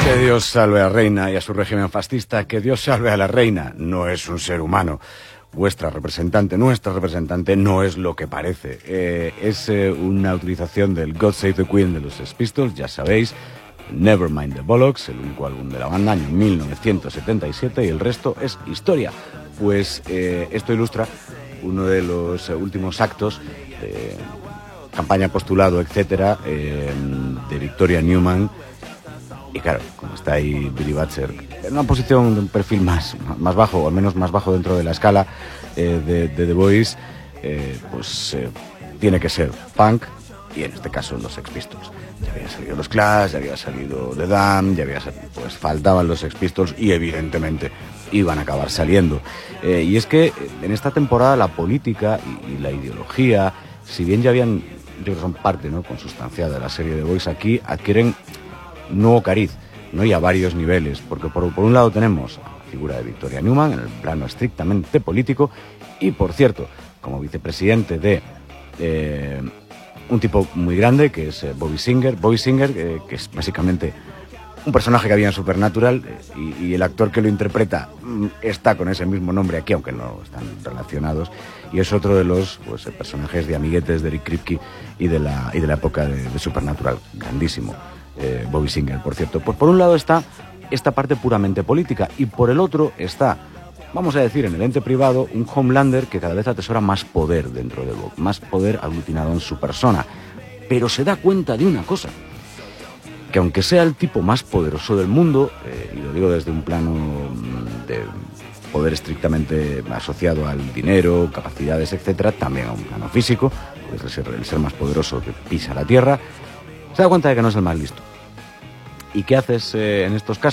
Que Dios salve a la reina y a su régimen fascista, que Dios salve a la reina, no es un ser humano. Vuestra representante, nuestra representante, no es lo que parece. Es una utilización del God Save the Queen de los Sex Pistols, ya sabéis. Nevermind the Bollocks, el único álbum de la banda, año 1977, y el resto es historia. Pues esto ilustra uno de los últimos actos de campaña, postulado, etcétera, de Victoria Newman. Y claro, como está ahí Billy Butcher, en una posición de un perfil más bajo, o al menos más bajo dentro de la escala de The Voice, tiene que ser punk, y en este caso los Sex Pistols. Ya habían salido los Clash, ya había salido The Damned, pues faltaban los Sex Pistols y evidentemente iban a acabar saliendo. Y es que en esta temporada la política y la ideología, si bien ya habían, yo creo que son parte, ¿no?, consustanciada de la serie The Voice, aquí adquieren nuevo cariz, ¿no?, y a varios niveles, porque por un lado tenemos la figura de Victoria Newman en el plano estrictamente político, y por cierto, como vicepresidente de un tipo muy grande que es Bobby Singer, que es básicamente un personaje que había en Supernatural, y el actor que lo interpreta está con ese mismo nombre aquí, aunque no están relacionados, y es otro de los personajes de amiguetes de Eric Kripke y de la época de Supernatural, grandísimo. Bobby Singer, por cierto. Pues por un lado está esta parte puramente política, y por el otro está, vamos a decir, en el ente privado, un Homelander que cada vez atesora más poder dentro de Bob, más poder aglutinado en su persona, pero se da cuenta de una cosa, que aunque sea el tipo más poderoso del mundo, y lo digo desde un plano de poder estrictamente asociado al dinero, capacidades, etcétera, también a un plano físico, pues el ser más poderoso que pisa la tierra, se da cuenta de que no es el más listo. ¿Y qué haces en estos casos?